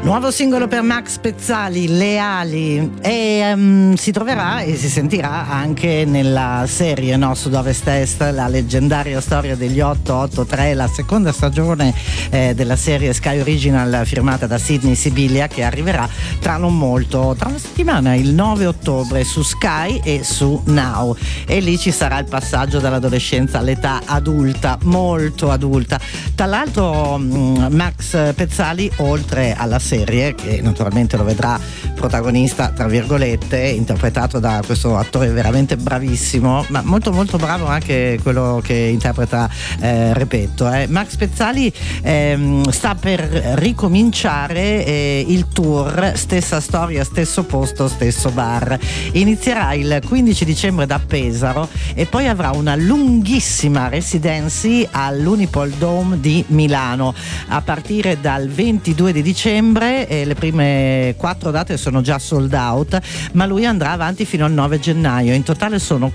Nuovo singolo per Max Pezzali, Le ali, e si troverà e si sentirà anche nella serie Sud-Ovest Est, la leggendaria storia degli 883, la seconda stagione della serie Sky Original firmata da Sidney Sibilia, che arriverà tra non molto, tra una settimana, il 9 ottobre su Sky e su Now, e lì ci sarà il passaggio dall'adolescenza all'età adulta, molto adulta. Tra l'altro Max Pezzali, oltre alla serie, che naturalmente lo vedrà protagonista tra virgolette, interpretato da questo attore veramente bravissimo, ma molto molto bravo anche quello che interpreta Repetto, Max Pezzali sta per ricominciare il tour Stessa storia, stesso posto, stesso bar. Inizierà il 15 dicembre da Pesaro e poi avrà una lunghissima residency all'Unipol Dome di Milano a partire dal 22 di dicembre. Le prime 4 date sono già sold out, ma lui andrà avanti fino al 9 gennaio. In totale sono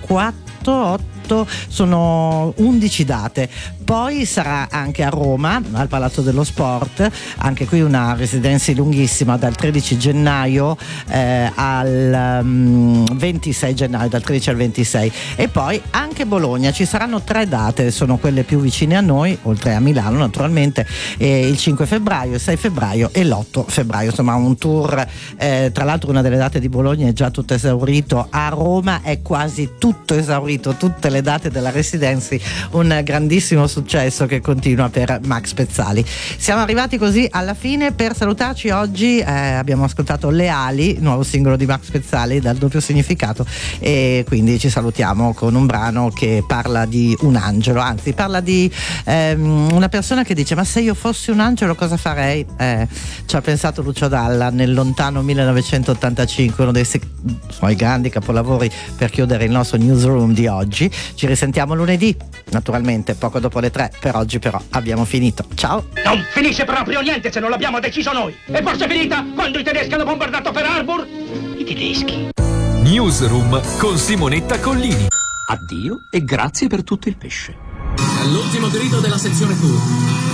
11 date. Poi sarà anche a Roma al Palazzo dello Sport, anche qui una residenza lunghissima dal 13 gennaio al 26 gennaio, dal 13 al 26, e poi anche Bologna. Ci saranno 3 date, sono quelle più vicine a noi, oltre a Milano naturalmente, il 5 febbraio, il 6 febbraio e l'8 febbraio, insomma un tour. Tra l'altro una delle date di Bologna è già tutto esaurito, a Roma è quasi tutto esaurito, tutte le date della residency, un grandissimo successo che continua per Max Pezzali. Siamo arrivati così alla fine. Per salutarci oggi abbiamo ascoltato Le ali, nuovo singolo di Max Pezzali dal doppio significato, e quindi ci salutiamo con un brano che parla di un angelo, anzi parla di una persona che dice: ma se io fossi un angelo cosa farei? Ci ha pensato Lucio Dalla nel lontano 1985, uno dei suoi grandi capolavori per chiudere il nostro newsroom di oggi. Ci risentiamo lunedì, naturalmente poco dopo le 3. Per oggi però abbiamo finito. Ciao. Non finisce proprio niente se non l'abbiamo deciso noi. E forse è finita quando i tedeschi hanno bombardato Pearl Harbor. I tedeschi. Newsroom con Simonetta Collini. Addio e grazie per tutto il pesce. All'ultimo grido della sezione Q.